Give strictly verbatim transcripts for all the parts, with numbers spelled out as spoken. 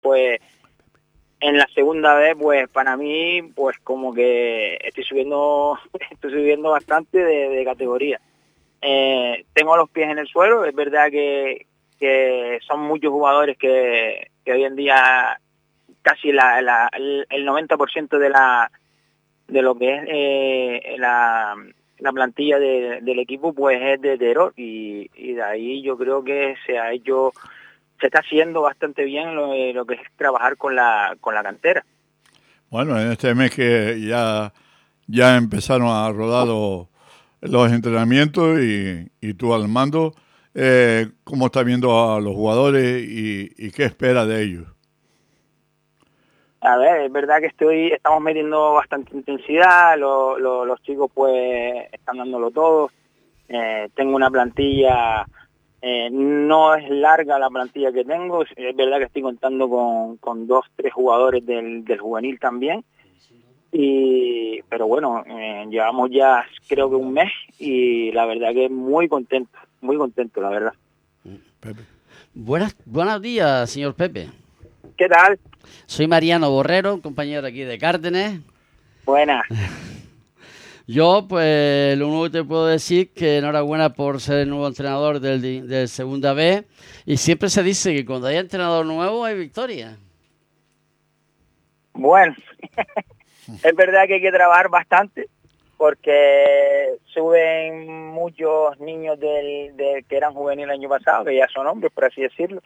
pues en la segunda vez, pues para mí, pues como que estoy subiendo, estoy subiendo bastante de, de categoría. Eh, tengo los pies en el suelo, es verdad que, que son muchos jugadores que, que hoy en día casi la, la, el noventa por ciento de la de lo que es eh, la, la plantilla de, del equipo pues es de Teror y, y de ahí yo creo que se ha hecho, se está haciendo bastante bien lo, lo que es trabajar con la con la cantera. Bueno, en este mes que ya, ya empezaron a rodar los, los entrenamientos y, y tú al mando, eh, ¿cómo estás viendo a los jugadores y, y qué espera de ellos? A ver, es verdad que estoy, estamos metiendo bastante intensidad, lo, lo, los chicos pues están dándolo todo. Eh, tengo una plantilla, eh, no es larga la plantilla que tengo, es verdad que estoy contando con, con dos, tres jugadores del, del juvenil también. Y pero bueno, eh, llevamos ya creo que un mes y la verdad que muy contento, muy contento la verdad. Pepe. Buenas, buenos días, señor Pepe. ¿Qué tal? Soy Mariano Borrero, compañero aquí de Cárdenas. Buenas. Yo, pues, lo único que te puedo decir que enhorabuena por ser el nuevo entrenador del, del Segunda B. Y siempre se dice que cuando hay entrenador nuevo hay victoria. Bueno, es verdad que hay que trabajar bastante porque suben muchos niños del, del que eran juveniles el año pasado, que ya son hombres, por así decirlo.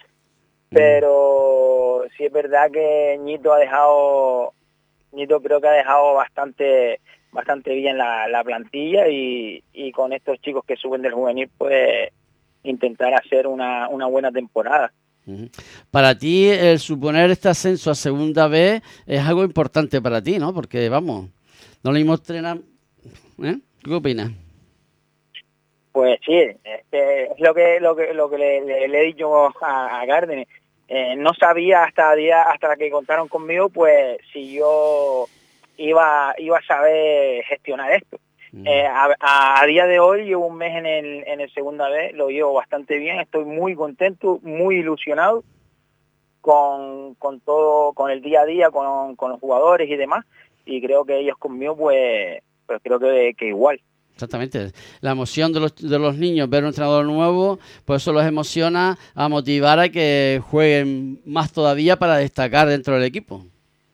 Pero sí es verdad que Ñito ha dejado, Ñito creo que ha dejado bastante bastante bien la, la plantilla y, y con estos chicos que suben del juvenil pues intentar hacer una, una buena temporada. Uh-huh. Para ti el suponer este ascenso a Segunda B es algo importante para ti, ¿no? Porque vamos, no lo mismo entrenar, ¿eh? ¿Qué opinas? Pues sí, este, es lo que lo que lo que le, le, le he dicho a, a Cárdenas. Eh, no sabía hasta día hasta que contaron conmigo, pues si yo iba iba a saber gestionar esto. Mm. Eh, a, a día de hoy llevo un mes en el en el Segunda B, lo llevo bastante bien, estoy muy contento, muy ilusionado con, con todo, con el día a día, con, con los jugadores y demás, y creo que ellos conmigo, pues, pues creo que, que igual. Exactamente. La emoción de los, de los niños, ver un entrenador nuevo, pues eso los emociona a motivar a que jueguen más todavía para destacar dentro del equipo.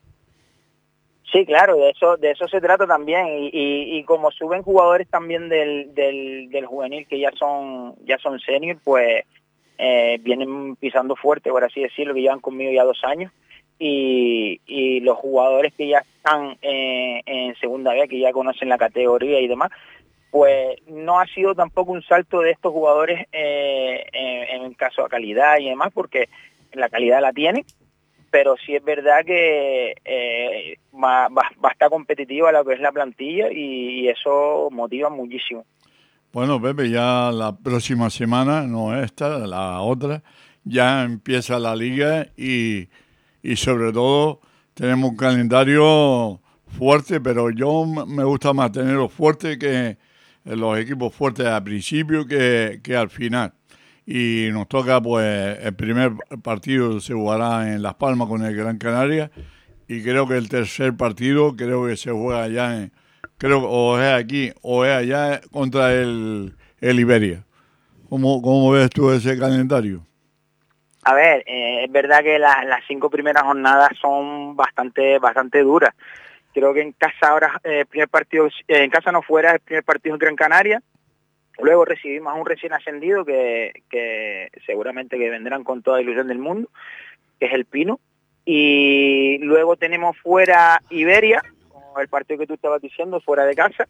Sí, claro, de eso de eso se trata también. Y, y, y como suben jugadores también del, del, del juvenil que ya son ya son senior, pues eh, vienen pisando fuerte, por así decirlo, que llevan conmigo ya dos años. Y, y los jugadores que ya están eh, en Segunda B, que ya conocen la categoría y demás, pues no ha sido tampoco un salto de estos jugadores eh, en, en caso a calidad y demás, porque la calidad la tienen, pero sí es verdad que eh, va, va, va a estar competitiva lo que es la plantilla y, y eso motiva muchísimo. Bueno, Pepe, ya la próxima semana, no esta, la otra, ya empieza la liga y, y sobre todo tenemos un calendario fuerte, pero yo me gusta más tenerlo fuerte que los equipos fuertes al principio que, que al final. Y nos toca, pues, el primer partido se jugará en Las Palmas con el Gran Canaria y creo que el tercer partido creo que se juega allá en, creo o es aquí o es allá contra el, el Iberia. ¿Cómo, ¿Cómo ves tú ese calendario? A ver, eh, es verdad que la, las cinco primeras jornadas son bastante bastante duras. Creo que en casa ahora el eh, primer partido, eh, en casa no fuera, el primer partido en Gran Canaria. Luego recibimos a un recién ascendido que, que seguramente que vendrán con toda la ilusión del mundo, que es el Pino. Y luego tenemos fuera Iberia, como el partido que tú estabas diciendo, fuera de casa.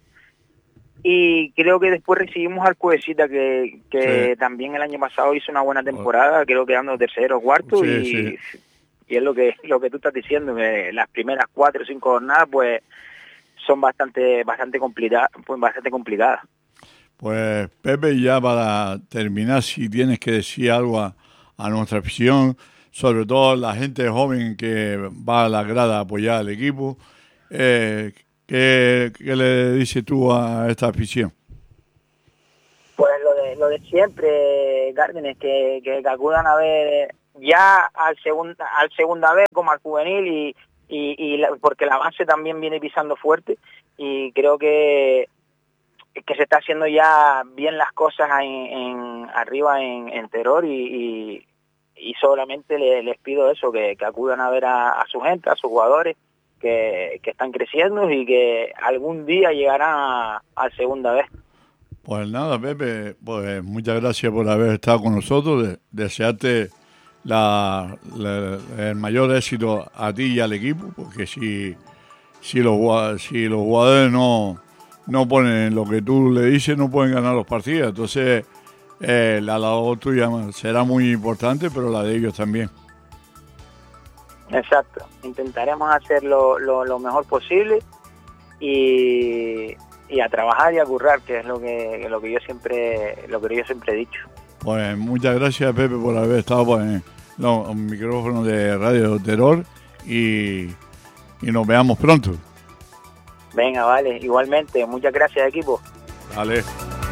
Y creo que después recibimos al Cuevesita, que, que sí. también el año pasado hizo una buena temporada, creo que quedando tercero o cuarto. Sí, y, sí. y es lo que lo que tú estás diciendo, que las primeras cuatro o cinco jornadas pues son bastante bastante complicadas, pues bastante complicadas. Pues Pepe, ya para terminar, si tienes que decir algo a, a nuestra afición, sobre todo la gente joven que va a la grada a apoyar al equipo, eh, ¿qué, ¿qué le dices tú a esta afición? Pues lo de lo de siempre, Cárdenas, que, que, que acudan a ver ya al segunda, al segunda vez como al juvenil y, y, y la, porque la base también viene pisando fuerte y creo que que se está haciendo ya bien las cosas en, en arriba en, en Terror y, y, y solamente le, les pido eso, que, que acudan a ver a, a su gente, a sus jugadores que, que están creciendo y que algún día llegarán a, a segunda vez. Pues nada, Pepe, pues muchas gracias por haber estado con nosotros, de, desearte la, la, el mayor éxito a ti y al equipo, porque si, si, los, si los jugadores no no ponen lo que tú le dices, no pueden ganar los partidos. Entonces, eh, la labor tuya será muy importante, pero la de ellos también. Exacto. Intentaremos hacer lo, lo, lo mejor posible y, y a trabajar y a currar, que es lo que lo que yo siempre lo que yo siempre he dicho. Pues muchas gracias, Pepe, por haber estado pues, en los micrófonos de Radio Terror y, y nos veamos pronto. Venga, vale, igualmente, muchas gracias, equipo. Vale.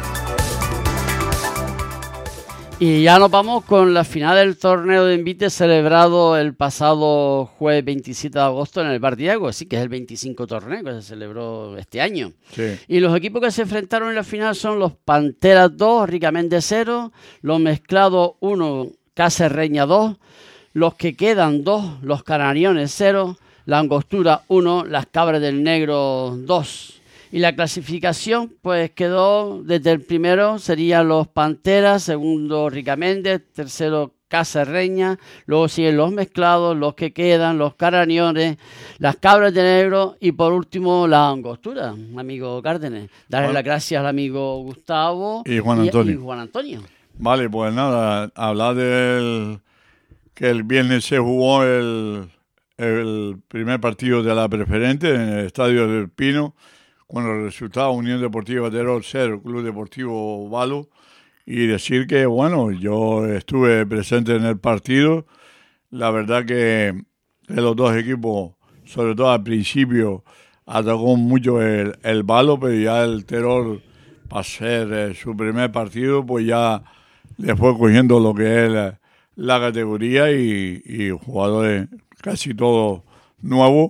Y ya nos vamos con la final del torneo de Invite celebrado el pasado jueves veintisiete de agosto en el Bar Diego, así que es el veinticinco torneo que se celebró este año. Sí. Y los equipos que se enfrentaron en la final son los Panteras dos, Ricamente cero, los Mezclados uno, Cacerreña dos, los que quedan dos, los Canariones cero, la Angostura uno, las Cabras del Negro dos. Y la clasificación pues quedó desde el primero, serían los Panteras, segundo Ricamente, tercero Cacerreña, luego siguen los Mezclados, los que quedan, los Canariones, las Cabras del Negro y por último la Angostura, amigo Cárdenas. Darle bueno. las gracias al amigo Gustavo y Juan Antonio. Y, y Juan Antonio. Vale, pues nada, hablar del que el viernes se jugó el... el primer partido de la preferente en el Estadio del Pino, con el resultado Unión Deportiva Terror cero, Club Deportivo Valo, y decir que, bueno, yo estuve presente en el partido, la verdad que de los dos equipos, sobre todo al principio, atacó mucho el, el Valo, pero ya el Terror, para ser eh, su primer partido, pues ya le fue cogiendo lo que es la, la categoría y, y jugadores casi todos nuevos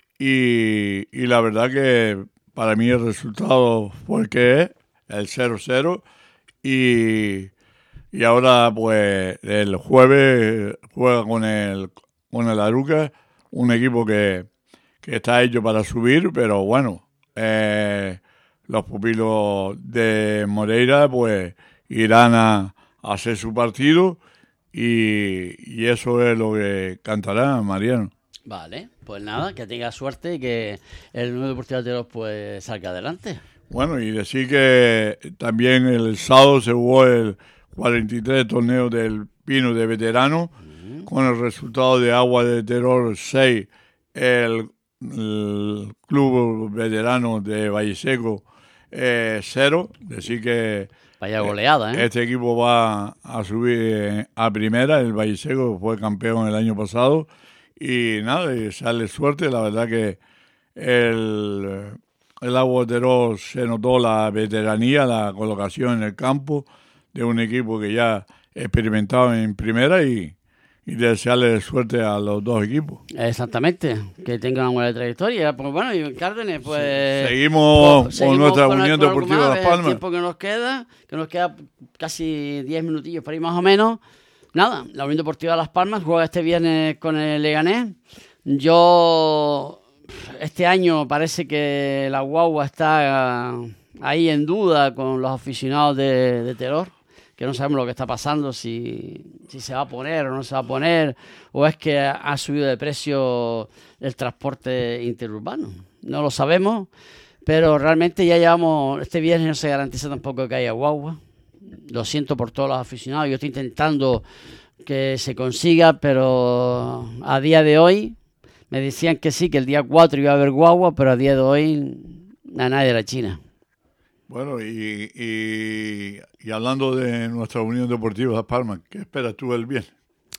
y, y la verdad que para mí el resultado fue el que es, el cero cero y, y ahora pues el jueves juega con el con el Aruca, un equipo que, que está hecho para subir, pero bueno, eh, los pupilos de Moreira pues irán a, a hacer su partido. Y, y eso es lo que cantará Mariano. Vale, pues nada, que tenga suerte y que el Unión Deportiva Terror pues salga adelante. Bueno, y decir que también el sábado se jugó el cuarenta y tres torneo del Pino de veteranos, uh-huh. con el resultado de Agua de Terror seis, el, el Club Veterano de Valleseco eh, cero, decir que vaya goleada, ¿eh? Este equipo va a subir a primera. El Valleseco fue campeón el año pasado. Y nada, y sale suerte. La verdad que el, el Agua de Terror se notó la veteranía, la colocación en el campo de un equipo que ya experimentaba en primera y, y desearle suerte a los dos equipos. Exactamente, que tengan una buena trayectoria. Pues bueno, y Cárdenas, pues... Sí. Seguimos, pues, seguimos con nuestra con Unión Deportiva Las Palmas. El tiempo que nos queda, que nos queda casi diez minutillos por ahí más o menos. Nada, la Unión Deportiva Las Palmas juega este viernes con el Leganés. Yo, este año parece que la guagua está ahí en duda con los aficionados de, de Terror, que no sabemos lo que está pasando, si, si se va a poner o no se va a poner, o es que ha subido de precio el transporte interurbano. No lo sabemos, pero realmente ya llevamos, este viernes no se garantiza tampoco que haya guagua. Lo siento por todos los aficionados, yo estoy intentando que se consiga, pero a día de hoy me decían que sí, que el día cuatro iba a haber guagua, pero a día de hoy a nadie de la China. Bueno, y, y, y hablando de nuestra Unión Deportiva Las Palmas, ¿qué esperas tú el viernes?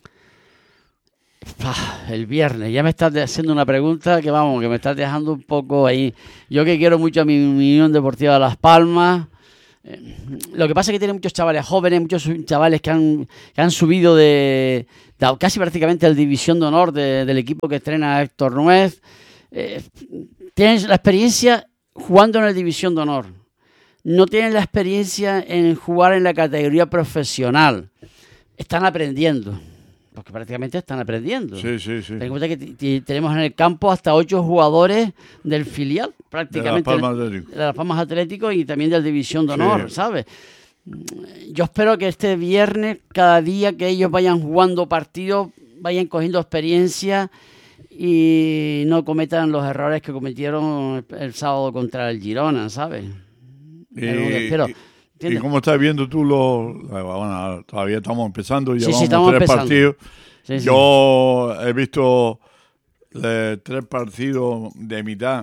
Ah, el viernes, ya me estás haciendo una pregunta que vamos, que me estás dejando un poco ahí. Yo que quiero mucho a mi Unión Deportiva Las Palmas, Eh, lo que pasa es que tiene muchos chavales jóvenes, muchos chavales que han, que han subido de, de casi prácticamente la división de honor de, del equipo que entrena Héctor Nuez. Eh, tienen la experiencia jugando en la división de honor. No tienen la experiencia en jugar en la categoría profesional. Están aprendiendo. Porque prácticamente están aprendiendo. Sí, sí, sí. Ten en cuenta que t- t- tenemos en el campo hasta ocho jugadores del filial, prácticamente. De Las Palmas Atlético. De Las Palmas Atlético y también de la División de Honor, Sí. ¿sabes? Yo espero que este viernes, cada día que ellos vayan jugando partidos, vayan cogiendo experiencia y no cometan los errores que cometieron el, el sábado contra el Girona, ¿sabes? Y, Es lo que espero. y- ¿Y ¿Entiendes? cómo estás viendo tú los... Bueno, todavía estamos empezando, Sí, sí, llevamos estamos tres empezando. partidos. Sí, sí. Yo he visto eh, tres partidos de mitad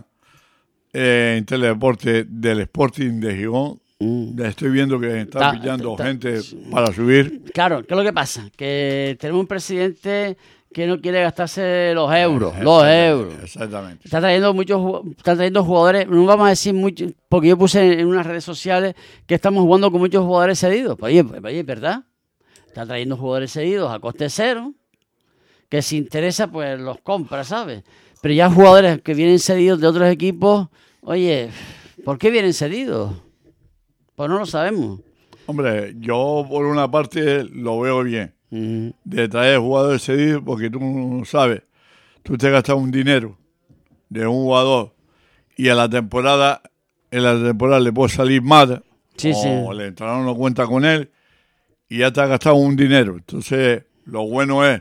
eh, en Teledeporte del Sporting de Gijón. Mm. Estoy viendo que están Ta- pillando ta- gente para subir. Claro, ¿qué es lo que pasa? Que tenemos un presidente que no quiere gastarse los euros, los Exactamente, euros. Exactamente. Está trayendo muchos, ju- está trayendo jugadores, no vamos a decir mucho, porque yo puse en, en unas redes sociales que estamos jugando con muchos jugadores cedidos. Pues, oye, pues, oye, ¿verdad? Está trayendo jugadores cedidos a coste cero, que si interesa, pues los compra, ¿sabes? Pero ya jugadores que vienen cedidos de otros equipos, oye, ¿por qué vienen cedidos? Pues no lo sabemos. Hombre, yo por una parte lo veo bien, Mm, de traer jugadores cedidos, porque tú no sabes, tú te gastas un dinero de un jugador y a la temporada, en la temporada le puede salir mal, Sí, o sí. el entrenador no cuenta con él y ya te has gastado un dinero. Entonces, lo bueno es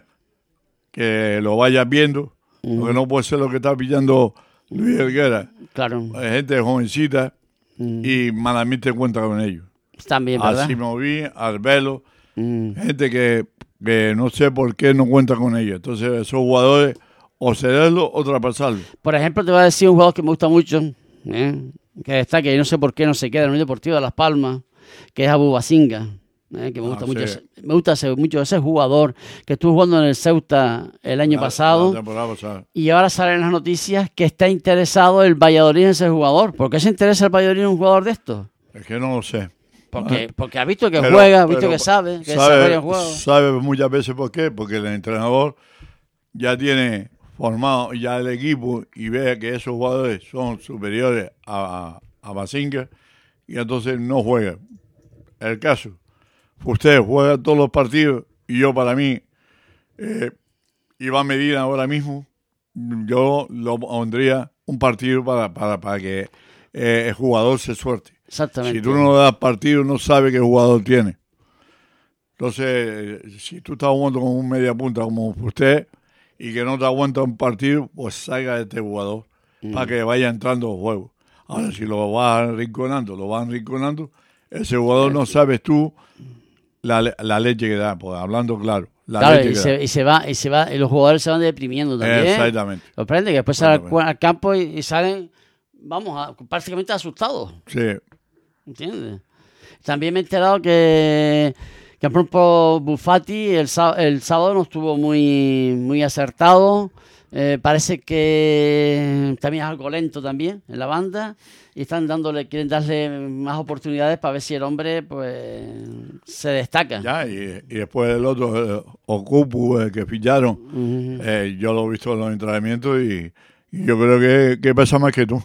que lo vayas viendo, porque no puede ser lo que está pillando Luis Helguera. claro, Hay gente jovencita Mm. y malamente cuenta con ellos. también, ¿verdad? Así me vi, Arbelo, Mm. gente que, que no sé por qué no cuenta con ellos. Entonces, esos jugadores, o cederlos o traspasarlos. Por ejemplo, te voy a decir un jugador que me gusta mucho, ¿eh? que destaca, y no sé por qué no se queda en el Unión Deportivo de Las Palmas, que es Abu Basinga, ¿eh? que me gusta Ah, mucho. sí. Ese, me gusta ese, mucho ese jugador que estuvo jugando en el Ceuta el año La- pasado. la temporada pasada. Y ahora salen las noticias que está interesado el Valladolid en ese jugador. ¿Por qué se interesa el Valladolid en un jugador de estos? Es que no lo sé. Porque, porque ha visto que Pero- juega, ha visto pero que sabe, que sabe, desarrolla el juego. sabe muchas veces por qué, porque el entrenador ya tiene formado ya el equipo y ve que esos jugadores son superiores a, a, a Basinga y entonces no juega. El caso, usted juega todos los partidos y yo para mí, eh, Iván Medina ahora mismo, yo lo pondría un partido para, para, para que eh, el jugador se suelte. Exactamente. Si tú no le das partido, no sabes qué jugador tiene. Entonces, si tú estás jugando con un media punta como usted y que no te aguanta un partido, pues salga de este jugador Mm. para que vaya entrando al juego. Ahora, si lo vas arrinconando, lo vas arrinconando, ese jugador no sabes tú la, le- la leche que da, pues, hablando claro. La Claro, leche y que se, y se va, y se va, y los jugadores se van deprimiendo da. también. Exactamente. Sorprende que después salen al, Exactamente. al campo y, y salen, vamos, a- prácticamente asustados. Sí. ¿Entiendes? También me he enterado que, que por ejemplo, Buffati el, sá- el sábado no estuvo muy, muy acertado. Eh, parece que también es algo lento también en la banda y están dándole, quieren darle más oportunidades para ver si el hombre pues se destaca. Ya, y, y después el otro, eh, Okupu, eh, que ficharon, Ujú. eh, yo lo he visto en los entrenamientos y, y yo creo que, que pesa más que tú.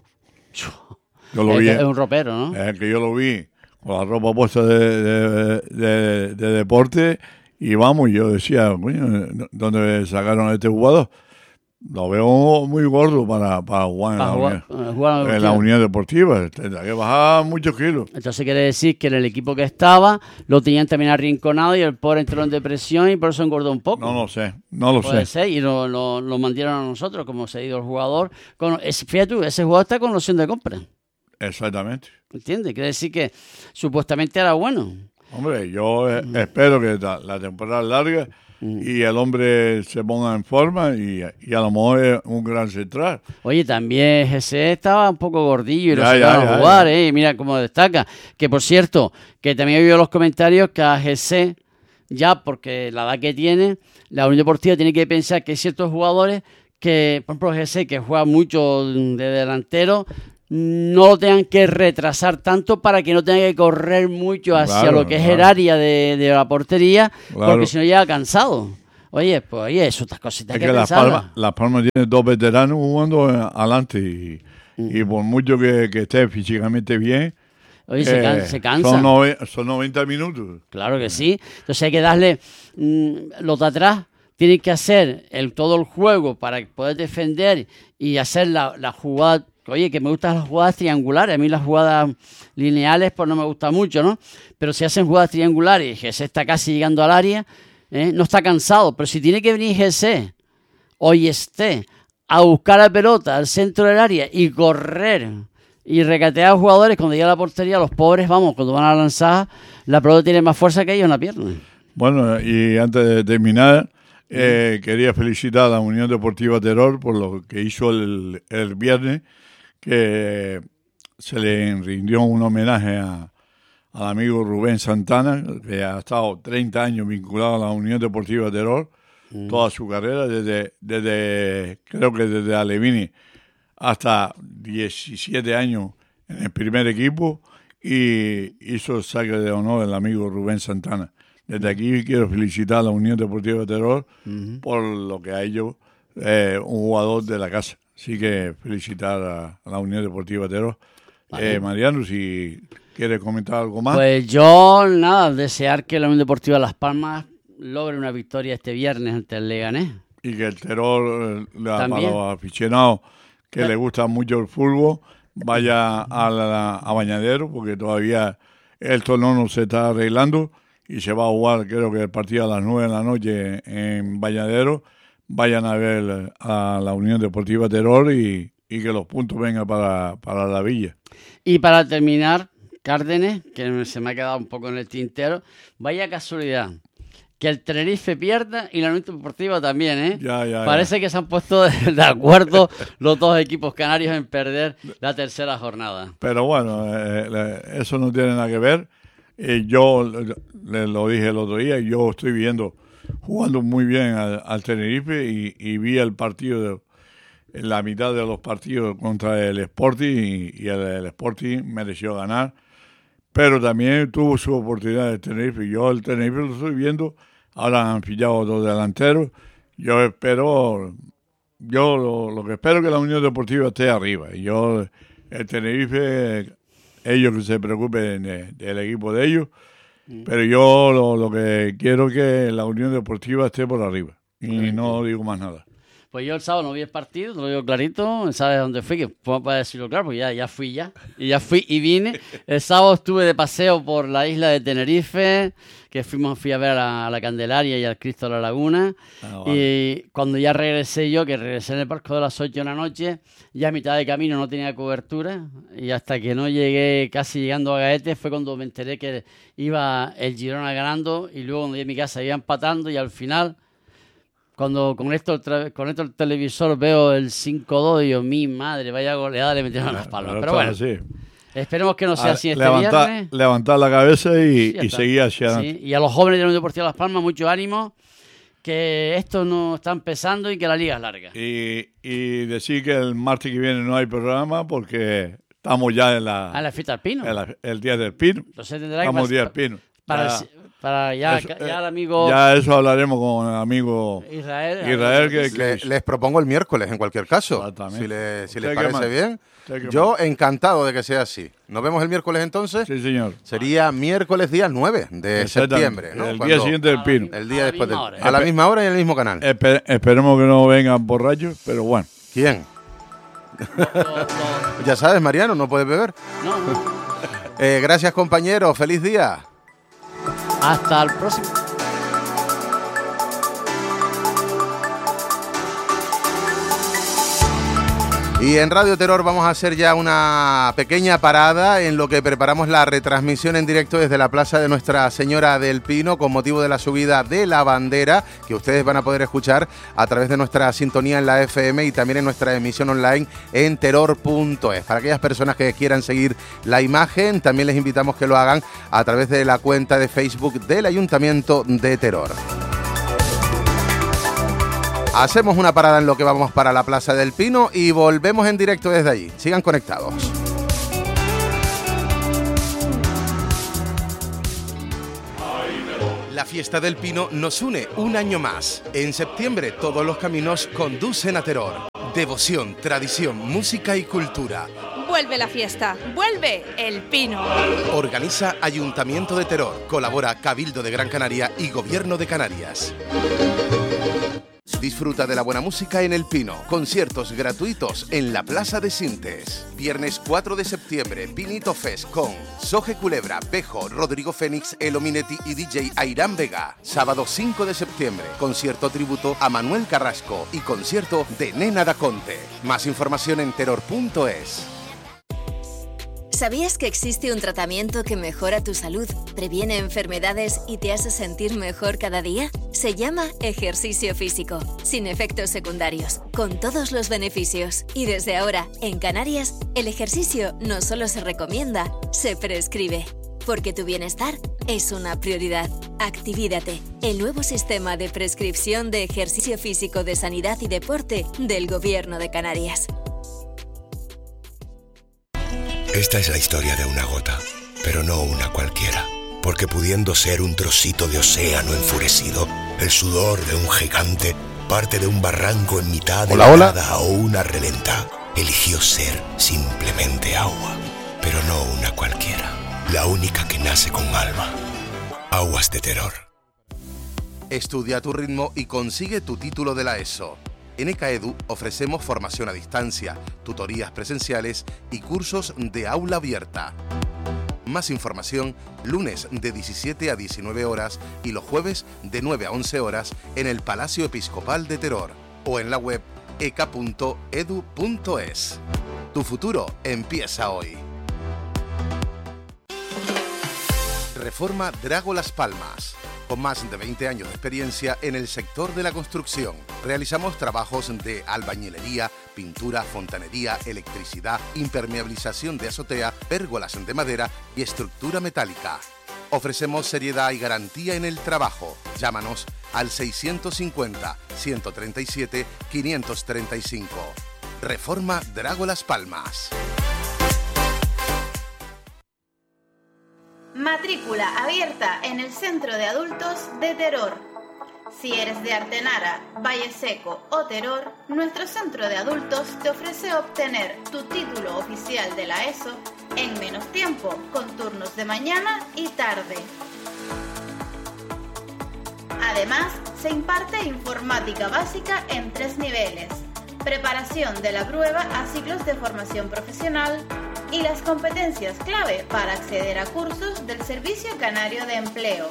Yo lo es, vi, que es un ropero, ¿no? es que yo lo vi con la ropa puesta de, de, de- de deporte y vamos, yo decía, coño, ¿dónde sacaron a este jugador? Lo veo muy gordo para, para jugar, en, Para la jugar- unión, eh, jugar en la Unión Deportiva. Tendrá que bajar muchos kilos. Entonces quiere decir que en el equipo que estaba lo tenían también arrinconado y el pobre entró en depresión y por eso engordó un poco. No lo sé, no lo Puede sé. ser, y lo, lo, lo mandaron a nosotros como cedido el jugador. Con, es, fíjate tú, ese jugador está con opción de compra. Exactamente. ¿Entiendes? Quiere decir que supuestamente era bueno. Hombre, yo eh, espero que la, la temporada larga y el hombre se ponga en forma y, y a lo mejor es un gran central. Oye, también Jesé estaba un poco gordillo y lo Ya, ya, sacaron ya, a jugar, ya. ¿eh? Mira cómo destaca. Que por cierto, que también he oído los comentarios que a Jesé, ya porque la edad que tiene, la Unión Deportiva tiene que pensar que hay ciertos jugadores que, por ejemplo, Jesé, que juega mucho de delantero, no lo tengan que retrasar tanto para que no tenga que correr mucho hacia Claro, lo que es claro. el área de, de la portería, Claro. porque si no llega cansado. Oye, pues oye, eso, estas cositas Es hay que que Las pensarlas. Palmas, Las Palmas tiene dos veteranos jugando eh, adelante y, Mm. y por mucho que, que esté físicamente bien, Oye, se, can- eh, se cansa. Son, nove- son noventa minutos. Claro que sí. Entonces hay que darle mm, los de atrás. Tienen que hacer el, todo el juego para poder defender y hacer la, la jugada. Oye, que me gustan las jugadas triangulares. A mí las jugadas lineales pues no me gusta mucho, ¿no? Pero si hacen jugadas triangulares y que se está casi llegando al área, ¿eh? No está cansado. Pero si tiene que venir G C o esté a buscar la pelota al centro del área y correr y recatear a jugadores cuando llega a la portería, los pobres, vamos, cuando van a lanzar, la pelota tiene más fuerza que ellos en la pierna. Bueno, y antes de terminar, eh, quería felicitar a la Unión Deportiva Terror por lo que hizo el, el viernes, que se le rindió un homenaje a, al amigo Rubén Santana, que ha estado treinta años vinculado a la Unión Deportiva Terror, mm. toda su carrera, desde, desde creo que desde Alevini hasta diecisiete años en el primer equipo, y hizo el saque de honor el amigo Rubén Santana. Desde aquí quiero felicitar a la Unión Deportiva Terror uh-huh. por lo que ha hecho eh, un jugador de la casa. Así que felicitar a, a la Unión Deportiva Terror. Vale. Eh, Mariano, si quieres comentar algo más. Pues yo, nada, desear que la Unión Deportiva Las Palmas logre una victoria este viernes ante el Leganés. Y que el Terror, la, para los aficionados que les gusta mucho el fútbol, vaya a, la, a Bañadero, porque todavía el torneo no se está arreglando y se va a jugar, creo que el partido a las nueve de la noche en Bañadero. Vayan a ver a la Unión Deportiva Terror y, y que los puntos vengan para, para la villa. Y para terminar, Cárdenas, que se me ha quedado un poco en el tintero, vaya casualidad que el Tenerife pierda y la Unión Deportiva también, ¿eh? Ya, ya, Parece ya. que se han puesto de, de acuerdo los dos equipos canarios en perder la tercera jornada. Pero bueno, eh, eso no tiene nada que ver. Eh, yo le lo dije el otro día, yo estoy viendo, jugando muy bien al, al Tenerife y, y vi el partido, de, en la mitad de los partidos contra el Sporting y, y el, el Sporting mereció ganar. Pero también tuvo su oportunidad el Tenerife. Yo el Tenerife lo estoy viendo. Ahora han pillado dos delanteros. Yo espero, yo lo, lo que espero es que la Unión Deportiva esté arriba. Y yo, el Tenerife, ellos que se preocupen de, del equipo de ellos. Mm. Pero yo lo, lo que quiero es que la Unión Deportiva esté por arriba. Y mm. no digo más nada. Pues yo el sábado no vi el partido, te lo digo clarito, ¿sabes dónde fui? Que para decirlo claro, pues ya, ya fui ya, y ya fui y vine. El sábado estuve de paseo por la isla de Tenerife, que fuimos, fui a ver a la, a la Candelaria y al Cristo de la Laguna, ah, vale. Y cuando ya regresé yo, que regresé en el barco de las ocho de la noche, ya a mitad de camino no tenía cobertura, y hasta que no llegué, casi llegando a Gaete, fue cuando me enteré que iba el Girona ganando, y luego cuando llegué a mi casa iba empatando, y al final... Cuando conecto el, conecto el televisor veo el cinco dos y digo, mi madre, vaya goleada le metieron a Las Palmas. Pero bueno, así. Esperemos que no sea así este levantar, viernes. Levantar la cabeza y, y seguir hacia adelante. Sí. Y a los jóvenes de la Unión Deportiva Las Palmas, mucho ánimo, que esto no está empezando y que la liga es larga. Y, y decir que el martes que viene no hay programa porque estamos ya en la... ¿A la fiesta del Pino? En la, el Día del Pino. Entonces tendrá estamos que... Día del Pino. Para... Ya. Para ya, eso, ya el amigo... Ya eso hablaremos con el amigo Israel. Israel que, que... Le, les propongo el miércoles, en cualquier caso. Si, le, si les parece bien. Yo encantado de que sea así. ¿Nos vemos el miércoles entonces? Sí, señor. Sería miércoles día nueve de septiembre, ¿no? El Cuando, día siguiente del Pino. El día después del Pino. A la misma hora y en el mismo canal. Espe esperemos que no vengan borrachos, pero bueno. ¿Quién? No, no, no. Ya sabes, Mariano, no puedes beber. No, no. eh, gracias, compañero. Feliz día. Hasta el próximo. Y en Radio Terror vamos a hacer ya una pequeña parada en lo que preparamos la retransmisión en directo desde la Plaza de Nuestra Señora del Pino con motivo de la subida de la bandera que ustedes van a poder escuchar a través de nuestra sintonía en la F M y también en nuestra emisión online en terror punto es. Para aquellas personas que quieran seguir la imagen, también les invitamos que lo hagan a través de la cuenta de Facebook del Ayuntamiento de Terror. Hacemos una parada en lo que vamos para la Plaza del Pino y volvemos en directo desde allí. Sigan conectados. La Fiesta del Pino nos une un año más. En septiembre todos los caminos conducen a Teror. Devoción, tradición, música y cultura. Vuelve la fiesta, vuelve el Pino. Organiza Ayuntamiento de Teror, colabora Cabildo de Gran Canaria y Gobierno de Canarias. Disfruta de la buena música en El Pino. Conciertos gratuitos en la Plaza de Sintes. Viernes cuatro de septiembre, Pinito Fest con Soje Culebra, Bejo, Rodrigo Fénix, Elominetti y D J Airán Vega. Sábado cinco de septiembre, concierto tributo a Manuel Carrasco y concierto de Nena da Conte. Más información en terror punto es. ¿Sabías que existe un tratamiento que mejora tu salud, previene enfermedades y te hace sentir mejor cada día? Se llama ejercicio físico, sin efectos secundarios, con todos los beneficios. Y desde ahora, en Canarias, el ejercicio no solo se recomienda, se prescribe. Porque tu bienestar es una prioridad. Activídate, el nuevo sistema de prescripción de ejercicio físico de sanidad y deporte del Gobierno de Canarias. Esta es la historia de una gota, pero no una cualquiera, porque pudiendo ser un trocito de océano enfurecido, el sudor de un gigante, parte de un barranco en mitad de hola, la hola. nada o una relenta, eligió ser simplemente agua, pero no una cualquiera, la única que nace con alma. Aguas de Teror. Estudia a tu ritmo y consigue tu título de la ESO. En ECAEDU ofrecemos formación a distancia, tutorías presenciales y cursos de aula abierta. Más información, lunes de diecisiete a diecinueve horas y los jueves de nueve a once horas en el Palacio Episcopal de Teror o en la web eca punto edu punto es. Tu futuro empieza hoy. Reforma Drago Las Palmas. Con más de veinte años de experiencia en el sector de la construcción, realizamos trabajos de albañilería, pintura, fontanería, electricidad, impermeabilización de azotea, pérgolas de madera y estructura metálica. Ofrecemos seriedad y garantía en el trabajo. Llámanos al seiscientos cincuenta, ciento treinta y siete, quinientos treinta y cinco. Reforma Drago Las Palmas. Matrícula abierta en el Centro de Adultos de Teror. Si eres de Artenara, Valle Seco o Teror, nuestro Centro de Adultos te ofrece obtener tu título oficial de la ESO en menos tiempo, con turnos de mañana y tarde. Además, se imparte informática básica en tres niveles, preparación de la prueba a ciclos de formación profesional y las competencias clave para acceder a cursos del Servicio Canario de Empleo.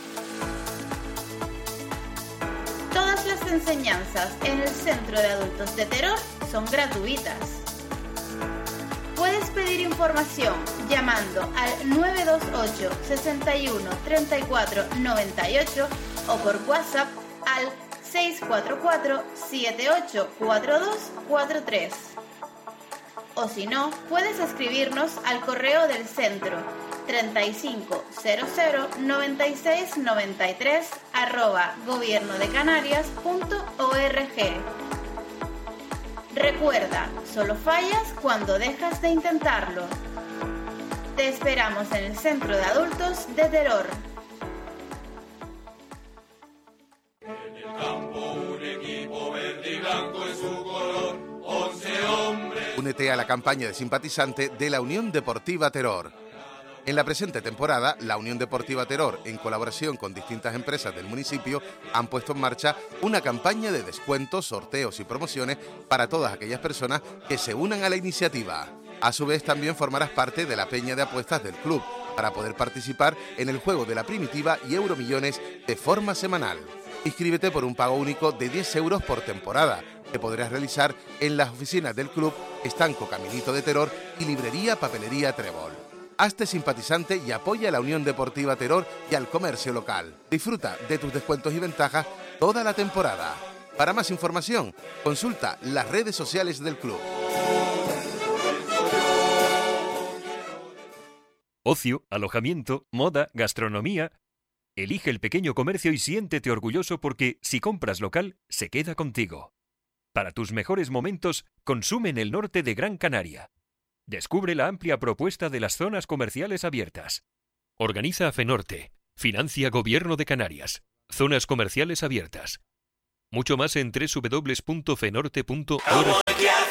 Todas las enseñanzas en el Centro de Adultos de Teror son gratuitas. Puedes pedir información llamando al nueve dos ocho, seis uno, tres cuatro, nueve ocho o por WhatsApp al seis cuatro cuatro, siete ocho cuatro dos cuatro tres. O si no, puedes escribirnos al correo del centro treinta y cinco cero cero noventa y seis noventa y tres arroba gobiernodecanarias.org. Recuerda, solo fallas cuando dejas de intentarlo. Te esperamos en el Centro de Adultos de Teror. En el campo un equipo verde y blanco en su color, once hombres. Únete a la campaña de simpatizante de la Unión Deportiva Teror. En la presente temporada, la Unión Deportiva Teror, en colaboración con distintas empresas del municipio, han puesto en marcha una campaña de descuentos, sorteos y promociones para todas aquellas personas que se unan a la iniciativa. A su vez, también formarás parte de la peña de apuestas del club para poder participar en el juego de la primitiva y Euromillones de forma semanal. Inscríbete por un pago único de diez euros por temporada, que podrás realizar en las oficinas del club Estanco Caminito de Teror y Librería Papelería Trébol. Hazte simpatizante y apoya a la Unión Deportiva Teror y al comercio local. Disfruta de tus descuentos y ventajas toda la temporada. Para más información, consulta las redes sociales del club. Ocio, alojamiento, moda, gastronomía. Elige el pequeño comercio y siéntete orgulloso porque si compras local, se queda contigo. Para tus mejores momentos, consume en el norte de Gran Canaria. Descubre la amplia propuesta de las zonas comerciales abiertas. Organiza FENORTE, Financia Gobierno de Canarias. Zonas comerciales abiertas. Mucho más en doble u doble u doble u punto fenorte punto org.